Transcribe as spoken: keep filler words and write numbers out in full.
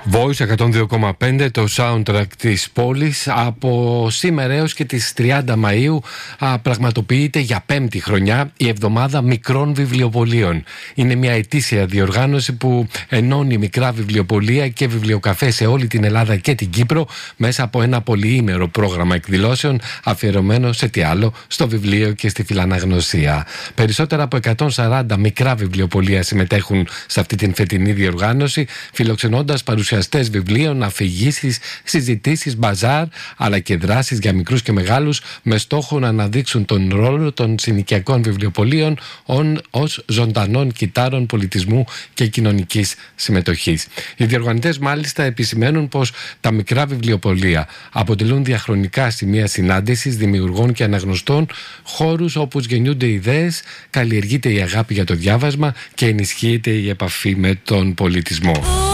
Voice εκατόν δύο κόμμα πέντε, το soundtrack της πόλης. Από σήμερα έως και τις τριάντα Μαΐου α, πραγματοποιείται για πέμπτη χρονιά η Εβδομάδα Μικρών Βιβλιοπωλείων. Είναι μια ετήσια διοργάνωση που ενώνει μικρά βιβλιοπωλεία και βιβλιοκαφέ σε όλη την Ελλάδα και την Κύπρο μέσα από ένα πολυήμερο πρόγραμμα εκδηλώσεων αφιερωμένο σε τι άλλο, στο βιβλίο και στη φιλαναγνωσία. Περισσότερα από εκατόν σαράντα μικρά βιβλιοπωλεία συμμετέχουν σε αυτή την φετινή διοργάνωση, φιλοξενώντας παρουσιαστές βιβλίων, αφηγήσεις, συζητήσεις, μπαζάρ, αλλά και δράσεις για μικρούς και μεγάλους, με στόχο να αναδείξουν τον ρόλο των συνοικιακών βιβλιοπωλείων ως ζωντανών κυτάρων πολιτισμού και κοινωνικής συμμετοχής. Οι διοργανωτές μάλιστα επισημαίνουν πως τα μικρά βιβλιοπωλεία αποτελούν διαχρονικά σημεία συνάντησης δημιουργών και αναγνωστών, χώρους όπου γεννιούνται ιδέες, καλλιεργείται η αγάπη για το διάβασμα και ενισχύεται η επαφή με τον πολιτισμό.